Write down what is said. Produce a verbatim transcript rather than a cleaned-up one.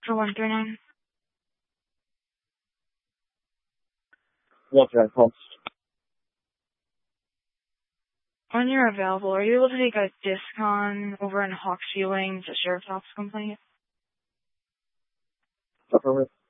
for one three nine. What's that cost? When you're available, are you able to take a discount over in Hawks Fueling, the sheriff's office complaint? Affirmative.